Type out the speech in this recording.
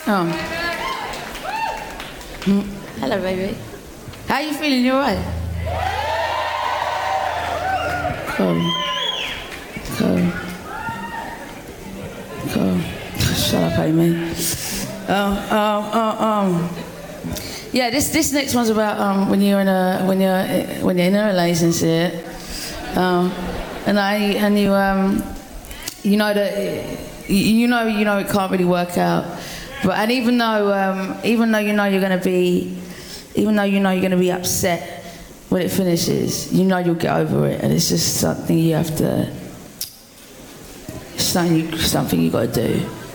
Oh. Hello, baby. How you feeling? You alright? Cool. Shut up, Amy. Yeah, this next one's about when you're in a relationship, and you know that you know it can't really work out, but even though you know you're gonna be upset when it finishes, you know you'll get over it, and it's just something you have to, something you got to do.